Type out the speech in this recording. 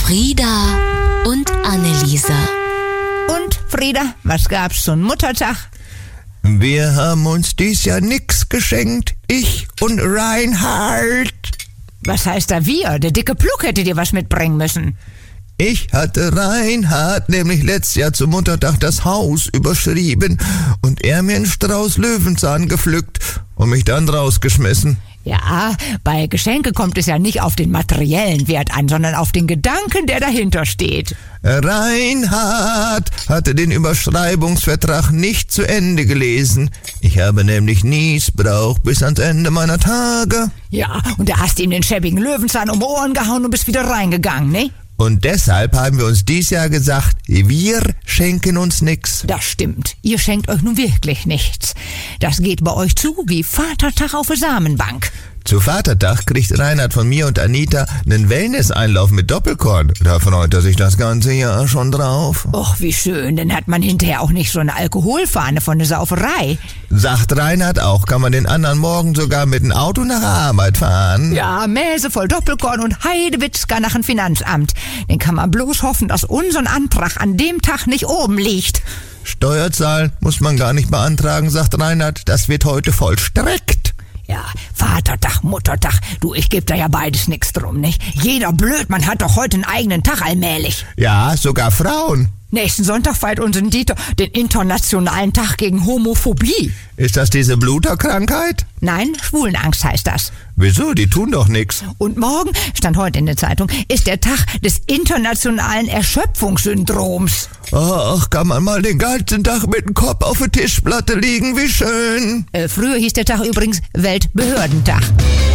Frieda und Anneliese. Und, Frieda, was gab's zum Muttertag? Wir haben uns dies Jahr nix geschenkt, ich und Reinhard. Was heißt da wir? Der dicke Pluck hätte dir was mitbringen müssen. Ich hatte Reinhard nämlich letztes Jahr zum Muttertag das Haus überschrieben und er mir einen Strauß Löwenzahn gepflückt und mich dann rausgeschmissen. Ja, bei Geschenke kommt es ja nicht auf den materiellen Wert an, sondern auf den Gedanken, der dahinter steht. Reinhard hatte den Überschreibungsvertrag nicht zu Ende gelesen. Ich habe nämlich Niesbrauch bis ans Ende meiner Tage. Ja, und da hast du ihm den schäbigen Löwenzahn um die Ohren gehauen und bist wieder reingegangen, ne? Und deshalb haben wir uns dies Jahr gesagt, wir schenken uns nix. Das stimmt. Ihr schenkt euch nun wirklich nichts. Das geht bei euch zu wie Vatertag auf der Samenbank. Zu Vatertag kriegt Reinhard von mir und Anita einen Wellness-Einlauf mit Doppelkorn. Da freut er sich das ganze Jahr schon drauf. Och, wie schön. Dann hat man hinterher auch nicht so eine Alkoholfahne von der Sauferei. Sagt Reinhard auch, kann man den anderen Morgen sogar mit dem Auto nach der Arbeit fahren. Ja, Mäse voll Doppelkorn und Heidewitzka nach dem Finanzamt. Dann kann man bloß hoffen, dass unser Antrag an dem Tag nicht oben liegt. Steuerzahlen muss man gar nicht beantragen, sagt Reinhard. Das wird heute vollstreckt. Ja, Vatertag, Muttertag, du, ich geb da ja beides nix drum, nicht? Jeder Blödmann hat doch heute einen eigenen Tag allmählich. Ja, sogar Frauen. Nächsten Sonntag feiert unser Dieter den internationalen Tag gegen Homophobie. Ist das diese Bluterkrankheit? Nein, Schwulenangst heißt das. Wieso? Die tun doch nix. Und morgen, stand heute in der Zeitung, ist der Tag des internationalen Erschöpfungssyndroms. Ach, kann man mal den ganzen Tag mit dem Kopf auf der Tischplatte liegen, wie schön. Früher hieß der Tag übrigens Weltbehördentag.